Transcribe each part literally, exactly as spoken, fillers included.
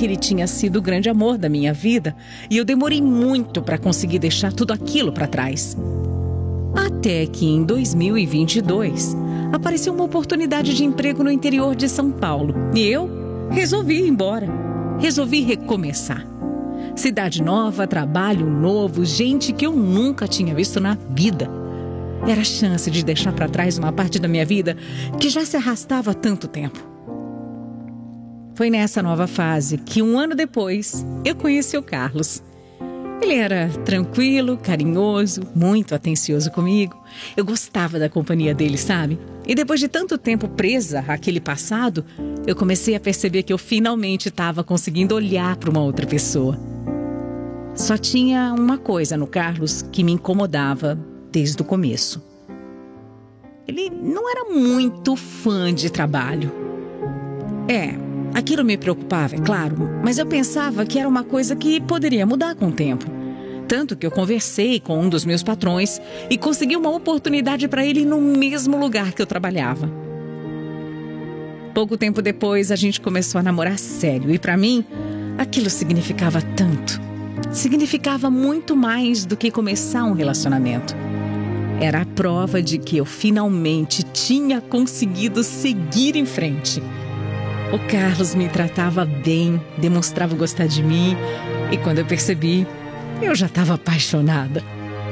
que ele tinha sido o grande amor da minha vida e eu demorei muito para conseguir deixar tudo aquilo para trás. Até que em dois mil e vinte e dois apareceu uma oportunidade de emprego no interior de São Paulo e eu resolvi ir embora. Resolvi recomeçar. Cidade nova, trabalho novo, gente que eu nunca tinha visto na vida. Era a chance de deixar para trás uma parte da minha vida que já se arrastava há tanto tempo. Foi nessa nova fase que, um ano depois, eu conheci o Carlos. Ele era tranquilo, carinhoso, muito atencioso comigo. Eu gostava da companhia dele, sabe? E depois de tanto tempo presa àquele passado, eu comecei a perceber que eu finalmente estava conseguindo olhar para uma outra pessoa. Só tinha uma coisa no Carlos que me incomodava desde o começo. Ele não era muito fã de trabalho. É, aquilo me preocupava, é claro, mas eu pensava que era uma coisa que poderia mudar com o tempo. Tanto que eu conversei com um dos meus patrões e consegui uma oportunidade para ele no mesmo lugar que eu trabalhava. Pouco tempo depois, a gente começou a namorar sério e para mim, aquilo significava tanto. Significava muito mais do que começar um relacionamento. Era a prova de que eu finalmente tinha conseguido seguir em frente. O Carlos me tratava bem, demonstrava gostar de mim e quando eu percebi, eu já estava apaixonada.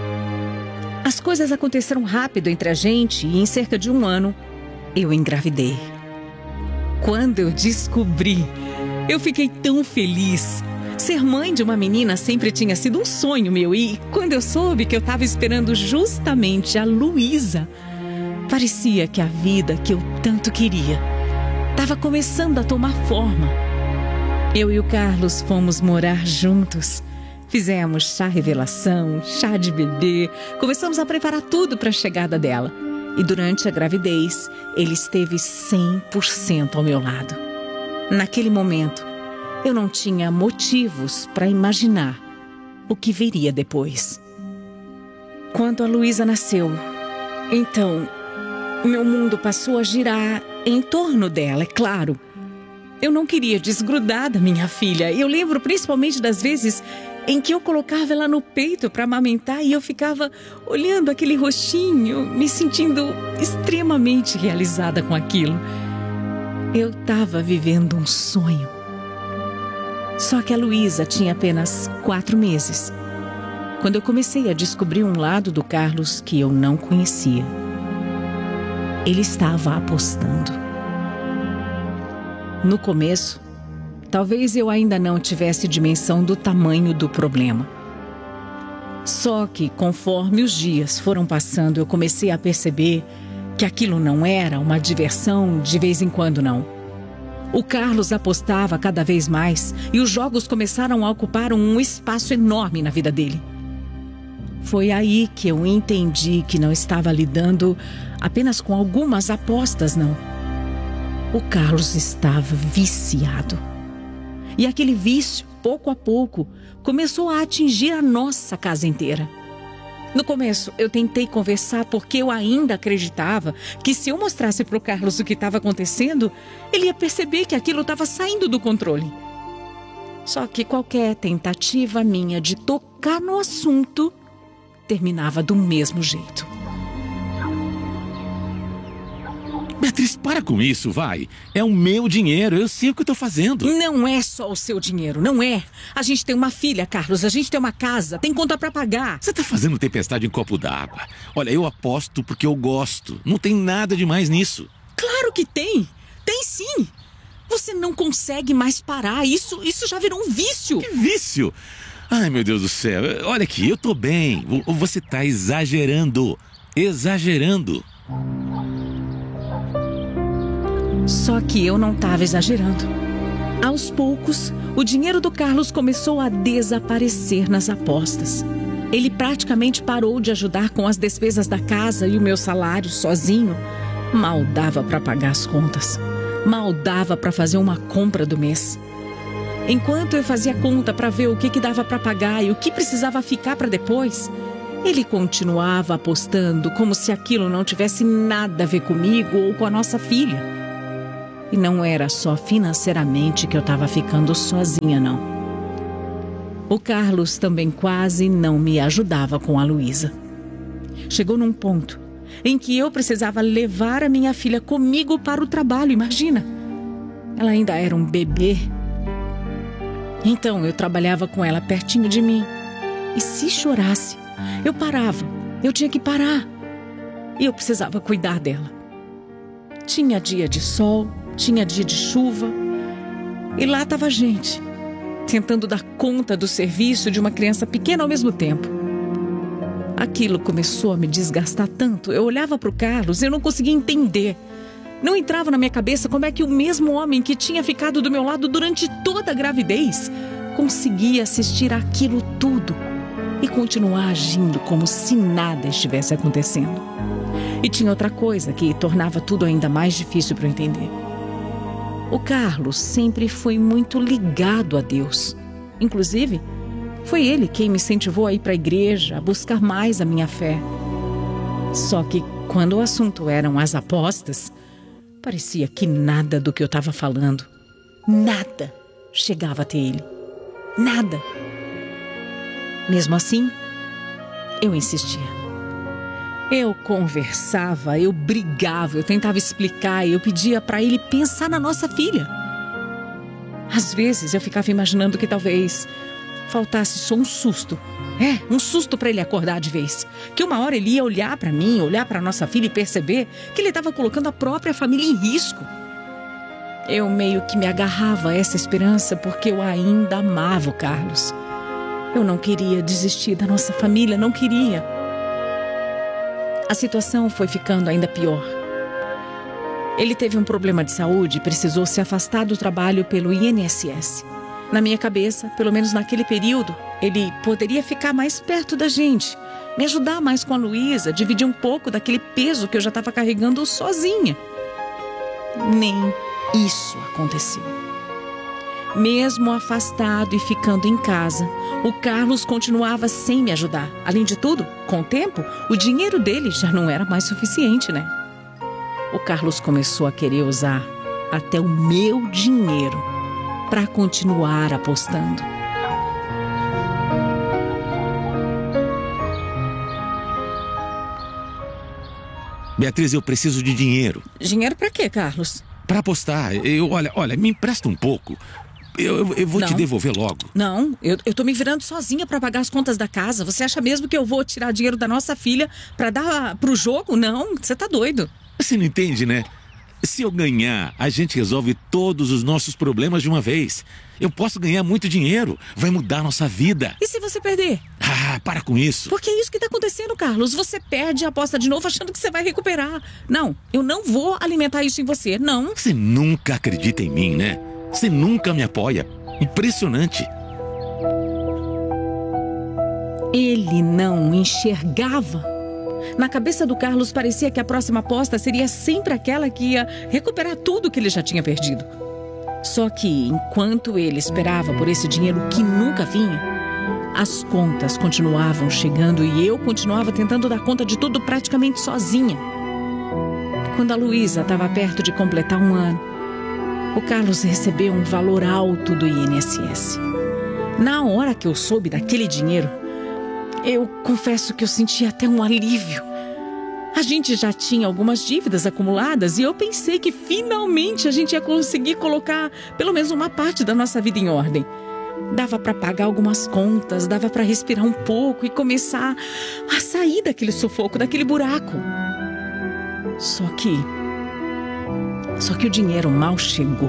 As coisas aconteceram rápido entre a gente e em cerca de um ano, eu engravidei. Quando eu descobri, eu fiquei tão feliz. Ser mãe de uma menina sempre tinha sido um sonho meu e quando eu soube que eu estava esperando justamente a Luísa, parecia que a vida que eu tanto queria estava começando a tomar forma. Eu e o Carlos fomos morar juntos. Fizemos chá revelação, chá de bebê, começamos a preparar tudo para a chegada dela. E durante a gravidez, ele esteve cem por cento ao meu lado. Naquele momento, eu não tinha motivos para imaginar o que viria depois. Quando a Luísa nasceu, então, meu mundo passou a girar em torno dela, é claro. Eu não queria desgrudar da minha filha. Eu lembro principalmente das vezes em que eu colocava ela no peito para amamentar e eu ficava olhando aquele rostinho, me sentindo extremamente realizada com aquilo. Eu estava vivendo um sonho. Só que a Luísa tinha apenas quatro meses, quando eu comecei a descobrir um lado do Carlos que eu não conhecia. Ele estava apostando. No começo, talvez eu ainda não tivesse dimensão do tamanho do problema. Só que, conforme os dias foram passando, eu comecei a perceber que aquilo não era uma diversão de vez em quando, não. O Carlos apostava cada vez mais e os jogos começaram a ocupar um espaço enorme na vida dele. Foi aí que eu entendi que não estava lidando apenas com algumas apostas, não. O Carlos estava viciado. E aquele vício, pouco a pouco, começou a atingir a nossa casa inteira. No começo, eu tentei conversar porque eu ainda acreditava que se eu mostrasse para o Carlos o que estava acontecendo, ele ia perceber que aquilo estava saindo do controle. Só que qualquer tentativa minha de tocar no assunto terminava do mesmo jeito. Beatriz, para com isso, vai. É o meu dinheiro, eu sei o que eu tô fazendo. Não é só o seu dinheiro, não é. A gente tem uma filha, Carlos, a gente tem uma casa, tem conta pra pagar. Você tá fazendo tempestade em copo d'água. Olha, eu aposto porque eu gosto. Não tem nada demais nisso. Claro que tem. Tem sim. Você não consegue mais parar. Isso, isso já virou um vício. Que vício? Ai, meu Deus do céu. Olha aqui, eu tô bem. Você tá exagerando. Exagerando. Só que eu não estava exagerando. Aos poucos, o dinheiro do Carlos começou a desaparecer nas apostas. Ele praticamente parou de ajudar com as despesas da casa e o meu salário sozinho. Mal dava para pagar as contas. Mal dava para fazer uma compra do mês. Enquanto eu fazia conta para ver o que, que dava para pagar e o que precisava ficar para depois, ele continuava apostando como se aquilo não tivesse nada a ver comigo ou com a nossa filha. E não era só financeiramente que eu estava ficando sozinha, não. O Carlos também quase não me ajudava com a Luísa. Chegou num ponto em que eu precisava levar a minha filha comigo para o trabalho, imagina. Ela ainda era um bebê. Então eu trabalhava com ela pertinho de mim. E se chorasse, eu parava. Eu tinha que parar. E eu precisava cuidar dela. Tinha dia de sol, tinha dia de chuva. E lá estava a gente, tentando dar conta do serviço de uma criança pequena ao mesmo tempo. Aquilo começou a me desgastar tanto. Eu olhava para o Carlos e eu não conseguia entender. Não entrava na minha cabeça como é que o mesmo homem que tinha ficado do meu lado durante toda a gravidez conseguia assistir àquilo tudo e continuar agindo como se nada estivesse acontecendo. E tinha outra coisa que tornava tudo ainda mais difícil para eu entender. O Carlos sempre foi muito ligado a Deus. Inclusive, foi ele quem me incentivou a ir para a igreja, a buscar mais a minha fé. Só que quando o assunto eram as apostas, parecia que nada do que eu estava falando, nada chegava até ele. Nada. Mesmo assim, eu insistia. Eu conversava, eu brigava, eu tentava explicar, eu pedia para ele pensar na nossa filha. Às vezes eu ficava imaginando que talvez faltasse só um susto. É, um susto para ele acordar de vez. Que uma hora ele ia olhar para mim, olhar para nossa filha e perceber que ele estava colocando a própria família em risco. Eu meio que me agarrava a essa esperança porque eu ainda amava o Carlos. Eu não queria desistir da nossa família, não queria. A situação foi ficando ainda pior. Ele teve um problema de saúde e precisou se afastar do trabalho pelo I N S S. Na minha cabeça, pelo menos naquele período, ele poderia ficar mais perto da gente, me ajudar mais com a Luísa, dividir um pouco daquele peso que eu já estava carregando sozinha. Nem isso aconteceu. Mesmo afastado e ficando em casa, o Carlos continuava sem me ajudar. Além de tudo, com o tempo, o dinheiro dele já não era mais suficiente, né? O Carlos começou a querer usar até o meu dinheiro para continuar apostando. Beatriz, eu preciso de dinheiro. Dinheiro para quê, Carlos? Para apostar. Eu, olha, olha, me empresta um pouco. Eu, eu, eu vou Não. te devolver logo. Não, eu, eu tô me virando sozinha para pagar as contas da casa. Você acha mesmo que eu vou tirar dinheiro da nossa filha para dar pro jogo? Não, você tá doido. Você não entende, né? Se eu ganhar, a gente resolve todos os nossos problemas de uma vez. Eu posso ganhar muito dinheiro. Vai mudar a nossa vida. E se você perder? Ah, para com isso. Porque é isso que tá acontecendo, Carlos. Você perde e aposta de novo achando que você vai recuperar. Não, eu não vou alimentar isso em você, não. Você nunca acredita em mim, né? Você nunca me apoia. Impressionante. Ele não enxergava. Na cabeça do Carlos parecia que a próxima aposta seria sempre aquela que ia recuperar tudo que ele já tinha perdido. Só que, enquanto ele esperava por esse dinheiro que nunca vinha, as contas continuavam chegando e eu continuava tentando dar conta de tudo praticamente sozinha. Quando a Luísa estava perto de completar um ano, o Carlos recebeu um valor alto do I N S S. Na hora que eu soube daquele dinheiro, eu confesso que eu senti até um alívio. A gente já tinha algumas dívidas acumuladas e eu pensei que finalmente a gente ia conseguir colocar pelo menos uma parte da nossa vida em ordem. Dava para pagar algumas contas, dava para respirar um pouco e começar a sair daquele sufoco, daquele buraco. Só que... Só que o dinheiro mal chegou.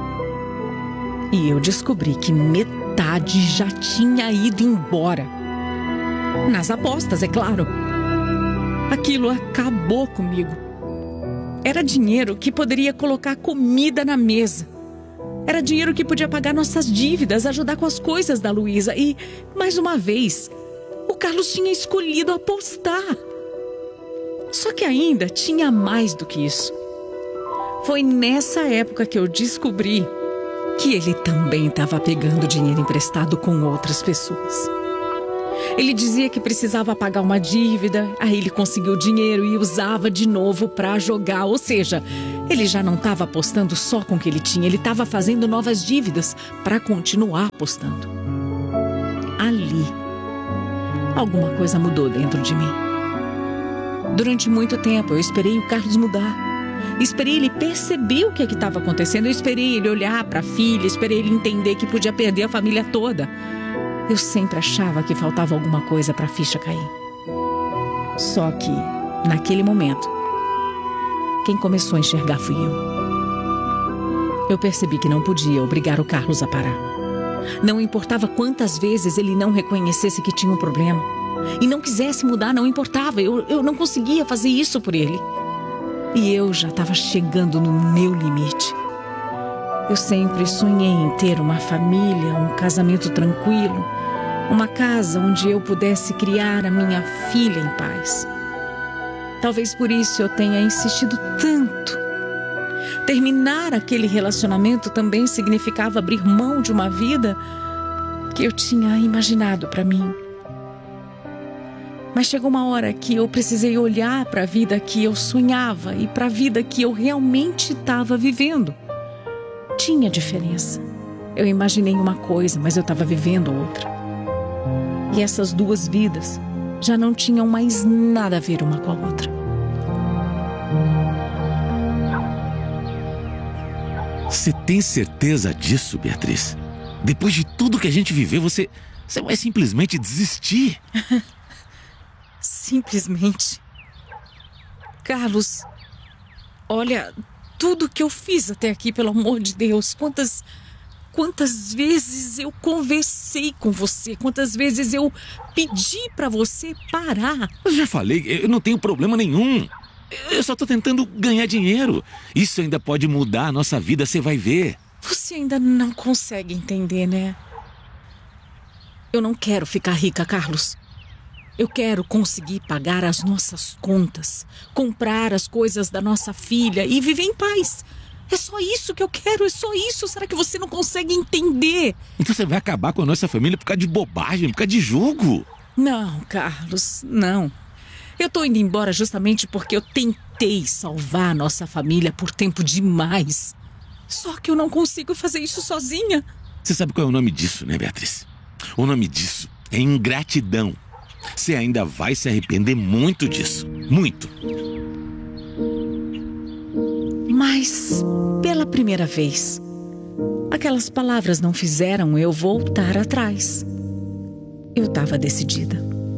E eu descobri que metade já tinha ido embora. Nas apostas, é claro. Aquilo acabou comigo. Era dinheiro que poderia colocar comida na mesa. Era dinheiro que podia pagar nossas dívidas, ajudar com as coisas da Luísa. E, mais uma vez, o Carlos tinha escolhido apostar. Só que ainda tinha mais do que isso. Foi nessa época que eu descobri que ele também estava pegando dinheiro emprestado com outras pessoas. Ele dizia que precisava pagar uma dívida, aí ele conseguiu dinheiro e usava de novo para jogar. Ou seja, ele já não estava apostando só com o que ele tinha, ele estava fazendo novas dívidas para continuar apostando. Ali, alguma coisa mudou dentro de mim. Durante muito tempo eu esperei o Carlos mudar. Esperei ele perceber o que estava acontecendo. Eu esperei ele olhar para a filha, esperei ele entender que podia perder a família toda. Eu sempre achava que faltava alguma coisa para a ficha cair. Só que, naquele momento, quem começou a enxergar fui eu. Eu percebi que não podia obrigar o Carlos a parar. Não importava quantas vezes ele não reconhecesse que tinha um problema e não quisesse mudar, não importava. Eu, eu não conseguia fazer isso por ele. E eu já estava chegando no meu limite. Eu sempre sonhei em ter uma família, um casamento tranquilo, uma casa onde eu pudesse criar a minha filha em paz. Talvez por isso eu tenha insistido tanto. Terminar aquele relacionamento também significava abrir mão de uma vida que eu tinha imaginado para mim. Mas chegou uma hora que eu precisei olhar para a vida que eu sonhava e para a vida que eu realmente estava vivendo. Tinha diferença. Eu imaginei uma coisa, mas eu estava vivendo outra. E essas duas vidas já não tinham mais nada a ver uma com a outra. Você tem certeza disso, Beatriz? Depois de tudo que a gente viveu, você, você vai simplesmente desistir? Simplesmente. Carlos, olha, tudo que eu fiz até aqui, pelo amor de Deus, quantas, quantas vezes eu conversei com você, quantas vezes eu pedi pra você parar. Eu já falei, eu não tenho problema nenhum. Eu só tô tentando ganhar dinheiro. Isso ainda pode mudar a nossa vida, você vai ver. Você ainda não consegue entender, né? Eu não quero ficar rica, Carlos. Eu quero conseguir pagar as nossas contas, comprar as coisas da nossa filha e viver em paz. É só isso que eu quero, é só isso. Será que você não consegue entender? Então você vai acabar com a nossa família por causa de bobagem, por causa de jogo? Não, Carlos, não. Eu tô indo embora justamente porque eu tentei salvar a nossa família por tempo demais. Só que eu não consigo fazer isso sozinha. Você sabe qual é o nome disso, né, Beatriz? O nome disso é ingratidão. Você ainda vai se arrepender muito disso. Muito. Mas, pela primeira vez, aquelas palavras não fizeram eu voltar atrás. Eu estava decidida.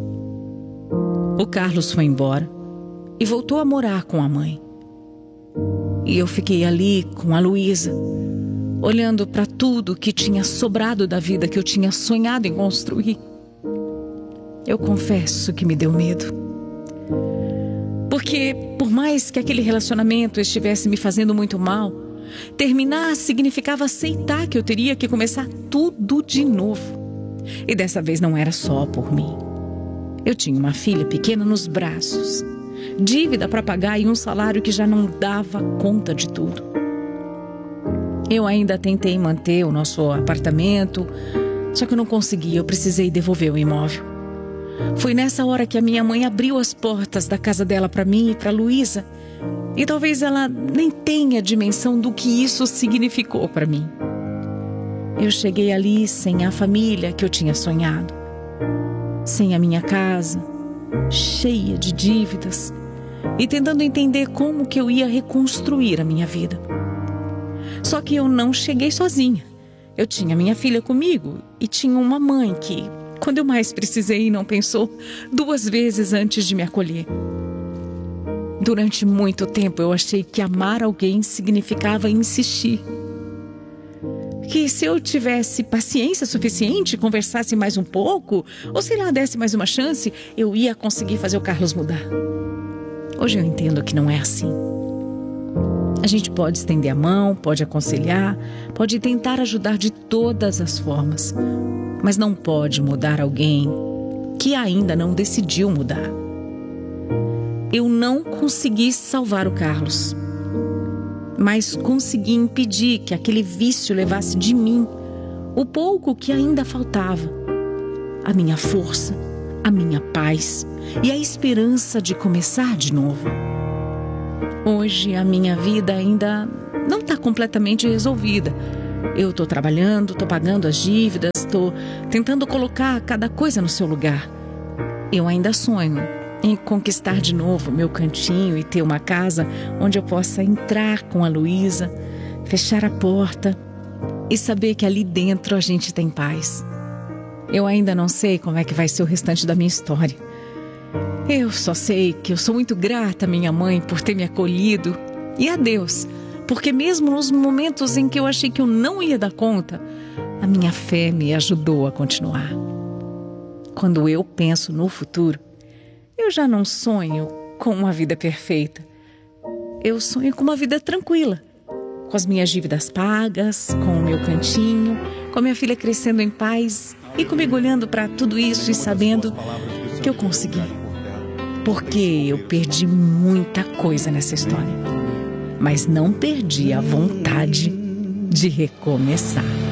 O Carlos foi embora e voltou a morar com a mãe. E eu fiquei ali com a Luísa, olhando para tudo que tinha sobrado da vida que eu tinha sonhado em construir. Eu confesso que me deu medo. Porque, por mais que aquele relacionamento estivesse me fazendo muito mal, terminar significava aceitar que eu teria que começar tudo de novo. E dessa vez não era só por mim. Eu tinha uma filha pequena nos braços, dívida para pagar e um salário que já não dava conta de tudo. Eu ainda tentei manter o nosso apartamento, só que eu não consegui, eu precisei devolver o imóvel. Foi nessa hora que a minha mãe abriu as portas da casa dela para mim e para Luísa. E talvez ela nem tenha dimensão do que isso significou para mim. Eu cheguei ali sem a família que eu tinha sonhado. Sem a minha casa, cheia de dívidas. E tentando entender como que eu ia reconstruir a minha vida. Só que eu não cheguei sozinha. Eu tinha minha filha comigo e tinha uma mãe que, quando eu mais precisei, não pensou duas vezes antes de me acolher. Durante muito tempo eu achei que amar alguém significava insistir. Que se eu tivesse paciência suficiente, conversasse mais um pouco, ou sei lá, desse mais uma chance, eu ia conseguir fazer o Carlos mudar. Hoje eu entendo que não é assim. A gente pode estender a mão, pode aconselhar, pode tentar ajudar de todas as formas, mas não pode mudar alguém que ainda não decidiu mudar. Eu não consegui salvar o Carlos, mas consegui impedir que aquele vício levasse de mim o pouco que ainda faltava, a minha força, a minha paz e a esperança de começar de novo. Hoje a minha vida ainda não está completamente resolvida. Eu estou trabalhando, estou pagando as dívidas, estou tentando colocar cada coisa no seu lugar. Eu ainda sonho em conquistar de novo meu cantinho e ter uma casa onde eu possa entrar com a Luísa, fechar a porta e saber que ali dentro a gente tem paz. Eu ainda não sei como é que vai ser o restante da minha história. Eu só sei que eu sou muito grata à minha mãe por ter me acolhido e a Deus, porque mesmo nos momentos em que eu achei que eu não ia dar conta, a minha fé me ajudou a continuar. Quando eu penso no futuro, eu já não sonho com uma vida perfeita. Eu sonho com uma vida tranquila, com as minhas dívidas pagas, com o meu cantinho, com a minha filha crescendo em paz e comigo olhando para tudo isso e sabendo que eu consegui. Porque eu perdi muita coisa nessa história, mas não perdi a vontade de recomeçar.